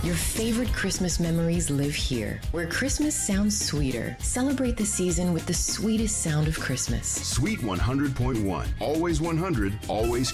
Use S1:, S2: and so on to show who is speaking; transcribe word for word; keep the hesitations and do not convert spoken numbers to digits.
S1: Your favorite Christmas memories live here, where Christmas sounds sweeter. Celebrate the season with the sweetest sound of Christmas.
S2: Sweet one hundred point one. Always one hundred, always